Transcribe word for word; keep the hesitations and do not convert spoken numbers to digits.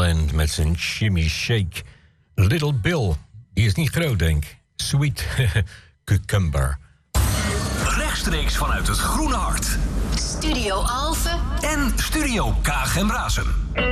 Timbaland met zijn Shimmy Shake. Little Bill, die is niet groot, denk ik. Sweet Cucumber. Rechtstreeks vanuit het Groene Hart. Studio Alphen en Studio Kaag en Brazen.